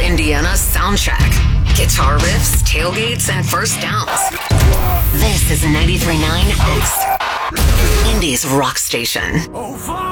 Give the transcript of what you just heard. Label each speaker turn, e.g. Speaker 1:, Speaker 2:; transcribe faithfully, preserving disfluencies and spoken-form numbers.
Speaker 1: Indiana soundtrack. Guitar riffs, tailgates, and first downs. This is ninety-three point nine X, Indy's rock station.